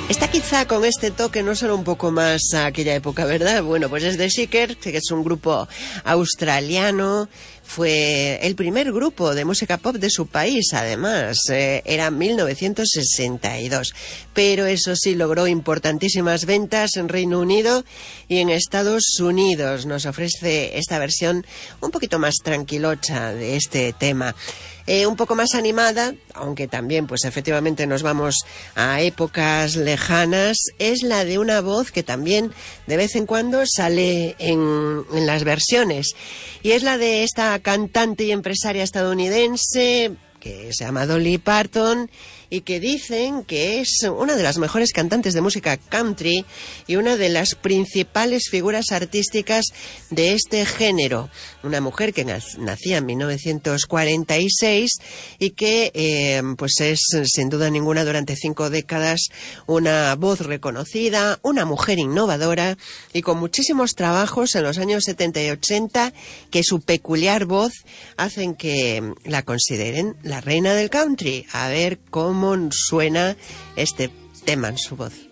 Esta quizá con este toque no suena un poco más a aquella época, ¿verdad? Bueno, pues es The Shakers, que es un grupo australiano. Fue el primer grupo de música pop de su país, además. Era 1962. Pero eso sí, logró importantísimas ventas en Reino Unido y en Estados Unidos. Nos ofrece esta versión un poquito más tranquilocha de este tema. Un poco más animada, aunque también pues efectivamente nos vamos a épocas lejanas, es la de una voz que también de vez en cuando sale en las versiones, y es la de esta cantante y empresaria estadounidense que se llama Dolly Parton y que dicen que es una de las mejores cantantes de música country y una de las principales figuras artísticas de este género. Una mujer que nacía en 1946 y que pues es sin duda ninguna durante 5 décadas una voz reconocida, una mujer innovadora y con muchísimos trabajos en los años 70 y 80 que su peculiar voz hacen que la consideren la reina del country. A ver cómo suena este tema en su voz.